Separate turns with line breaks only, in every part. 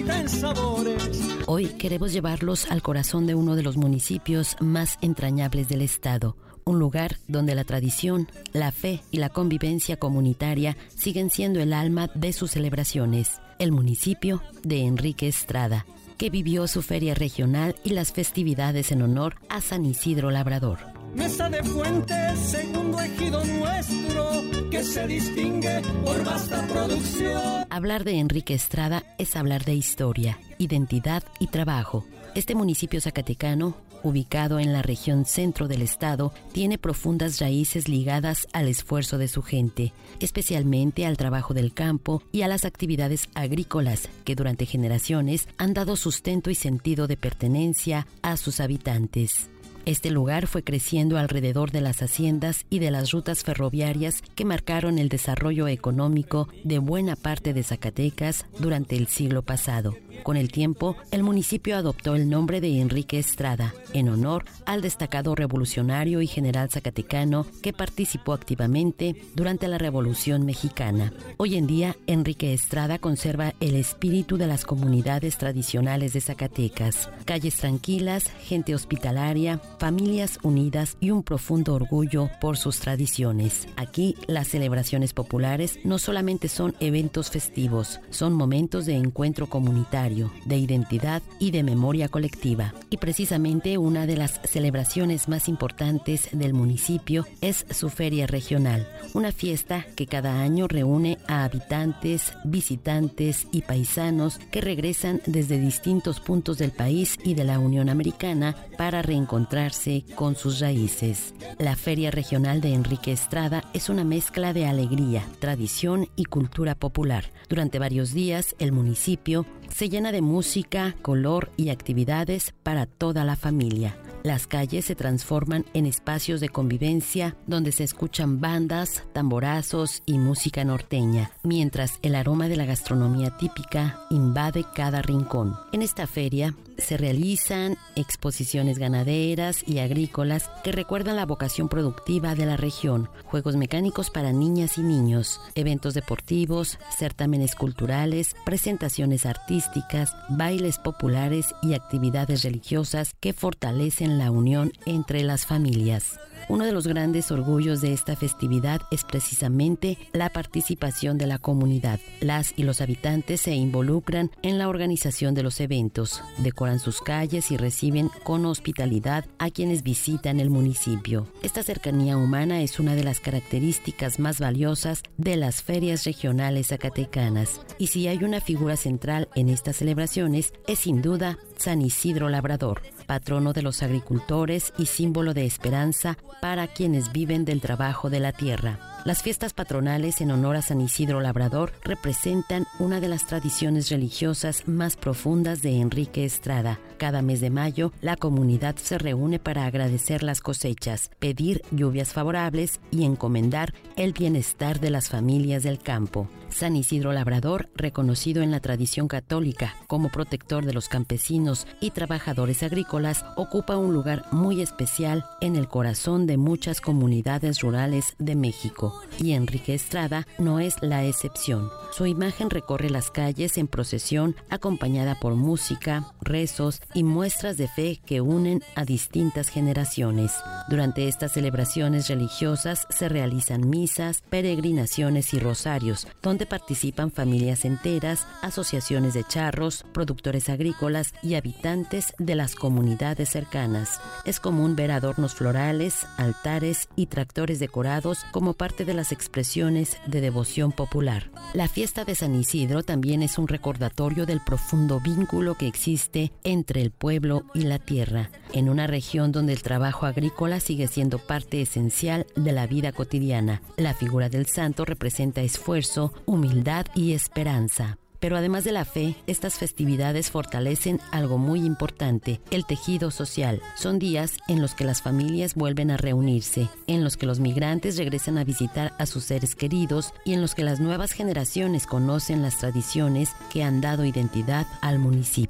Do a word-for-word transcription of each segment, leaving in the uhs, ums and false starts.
rica en sabores.
Hoy queremos llevarlos al corazón de uno de los municipios más entrañables del estado, un lugar donde la tradición, la fe y la convivencia comunitaria siguen siendo el alma de sus celebraciones, el municipio de Enrique Estrada, que vivió su feria regional y las festividades en honor a San Isidro Labrador.
Mesa de Fuentes, segundo ejido nuestro, que se distingue por vasta producción.
Hablar de Enrique Estrada es hablar de historia, identidad y trabajo. Este municipio zacatecano, ubicado en la región centro del estado, tiene profundas raíces ligadas al esfuerzo de su gente, especialmente al trabajo del campo y a las actividades agrícolas que durante generaciones han dado sustento y sentido de pertenencia a sus habitantes. Este lugar fue creciendo alrededor de las haciendas y de las rutas ferroviarias que marcaron el desarrollo económico de buena parte de Zacatecas durante el siglo pasado. Con el tiempo, el municipio adoptó el nombre de Enrique Estrada, en honor al destacado revolucionario y general zacatecano que participó activamente durante la Revolución Mexicana. Hoy en día, Enrique Estrada conserva el espíritu de las comunidades tradicionales de Zacatecas. Calles tranquilas, gente hospitalaria, familias unidas y un profundo orgullo por sus tradiciones. Aquí, las celebraciones populares no solamente son eventos festivos, son momentos de encuentro comunitario, de identidad y de memoria colectiva. Y precisamente una de las celebraciones más importantes del municipio es su feria regional, una fiesta que cada año reúne a habitantes, visitantes y paisanos que regresan desde distintos puntos del país y de la Unión Americana para reencontrar con sus raíces. La Feria Regional de Enrique Estrada es una mezcla de alegría, tradición y cultura popular. Durante varios días, el municipio se llena de música, color y actividades para toda la familia. Las calles se transforman en espacios de convivencia donde se escuchan bandas, tamborazos y música norteña, mientras el aroma de la gastronomía típica invade cada rincón. En esta feria se realizan exposiciones ganaderas y agrícolas que recuerdan la vocación productiva de la región, juegos mecánicos para niñas y niños, eventos deportivos, certámenes culturales, presentaciones artísticas, bailes populares y actividades religiosas que fortalecen la unión entre las familias. Uno de los grandes orgullos de esta festividad es precisamente la participación de la comunidad. Las y los habitantes se involucran en la organización de los eventos, decoran sus calles y reciben con hospitalidad a quienes visitan el municipio. Esta cercanía humana es una de las características más valiosas de las ferias regionales zacatecanas. Y si hay una figura central en estas celebraciones, es sin duda San Isidro Labrador, patrono de los agricultores y símbolo de esperanza para quienes viven del trabajo de la tierra. Las fiestas patronales en honor a San Isidro Labrador representan una de las tradiciones religiosas más profundas de Enrique Estrada. Cada mes de mayo, la comunidad se reúne para agradecer las cosechas, pedir lluvias favorables y encomendar el bienestar de las familias del campo. San Isidro Labrador, reconocido en la tradición católica como protector de los campesinos y trabajadores agrícolas, ocupa un lugar muy especial en el corazón de muchas comunidades rurales de México. Y Enrique Estrada no es la excepción. Su imagen recorre las calles en procesión, acompañada por música, rezos y muestras de fe que unen a distintas generaciones. Durante estas celebraciones religiosas se realizan misas, peregrinaciones y rosarios, donde participan familias enteras, asociaciones de charros, productores agrícolas y habitantes de las comunidades cercanas. Es común ver adornos florales, altares y tractores decorados como parte de las expresiones de devoción popular. La fiesta de San Isidro también es un recordatorio del profundo vínculo que existe entre el pueblo y la tierra, en una región donde el trabajo agrícola sigue siendo parte esencial de la vida cotidiana. La figura del santo representa esfuerzo, humildad y esperanza. Pero además de la fe, estas festividades fortalecen algo muy importante, el tejido social. Son días en los que las familias vuelven a reunirse, en los que los migrantes regresan a visitar a sus seres queridos y en los que las nuevas generaciones conocen las tradiciones que han dado identidad al municipio.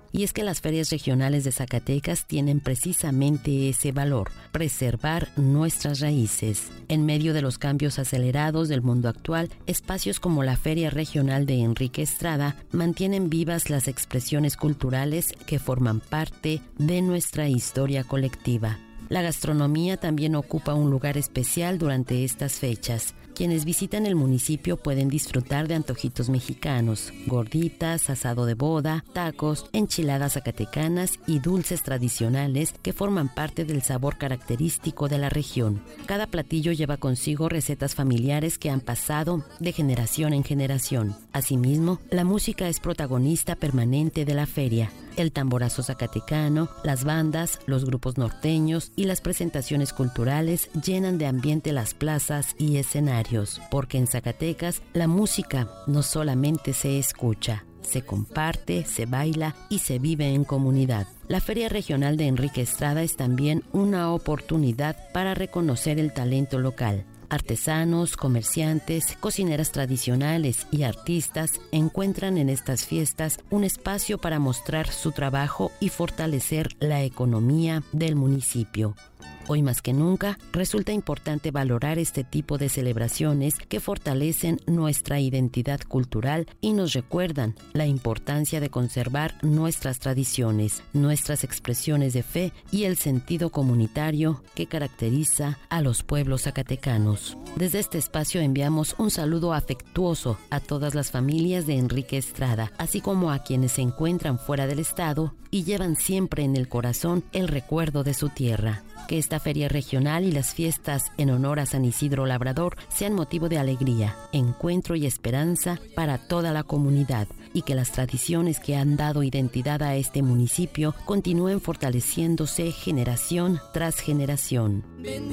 Y es que las ferias regionales de Zacatecas tienen precisamente ese valor, preservar nuestras raíces. En medio de los cambios acelerados del mundo actual, espacios como la Feria Regional de Enrique Estrada mantienen vivas las expresiones culturales que forman parte de nuestra historia colectiva. La gastronomía también ocupa un lugar especial durante estas fechas. Quienes visitan el municipio pueden disfrutar de antojitos mexicanos, gorditas, asado de boda, tacos, enchiladas zacatecanas y dulces tradicionales que forman parte del sabor característico de la región. Cada platillo lleva consigo recetas familiares que han pasado de generación en generación. Asimismo, la música es protagonista permanente de la feria. El tamborazo zacatecano, las bandas, los grupos norteños y las presentaciones culturales llenan de ambiente las plazas y escenarios, porque en Zacatecas la música no solamente se escucha, se comparte, se baila y se vive en comunidad. La Feria Regional de Enrique Estrada es también una oportunidad para reconocer el talento local. Artesanos, comerciantes, cocineras tradicionales y artistas encuentran en estas fiestas un espacio para mostrar su trabajo y fortalecer la economía del municipio. Hoy más que nunca, resulta importante valorar este tipo de celebraciones que fortalecen nuestra identidad cultural y nos recuerdan la importancia de conservar nuestras tradiciones, nuestras expresiones de fe y el sentido comunitario que caracteriza a los pueblos zacatecanos. Desde este espacio enviamos un saludo afectuoso a todas las familias de Enrique Estrada, así como a quienes se encuentran fuera del estado y llevan siempre en el corazón el recuerdo de su tierra. Que esta feria regional y las fiestas en honor a San Isidro Labrador sean motivo de alegría, encuentro y esperanza para toda la comunidad, y que las tradiciones que han dado identidad a este municipio continúen fortaleciéndose generación tras generación.